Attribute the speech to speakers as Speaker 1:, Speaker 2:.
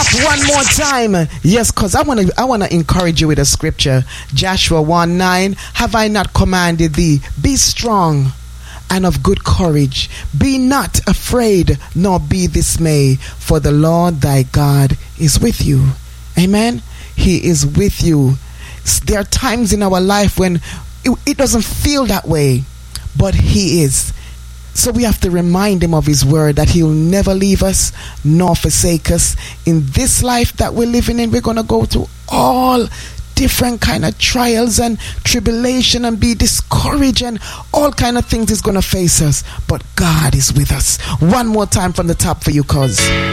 Speaker 1: clap one more time. Yes, because I want to encourage you with a scripture. Joshua 1:9. Have I not commanded thee? Be strong and of good courage. Be not afraid, nor be dismayed, for the Lord thy God is with you. Amen. He is with you. There are times in our life when it doesn't feel that way, but He is. So we have to remind Him of His word that He'll never leave us nor forsake us. In this life that we're living in, we're going to go through all different kind of trials and tribulation and be discouraged, and all kind of things is going to face us. But God is with us. One more time from the top for you, cuz.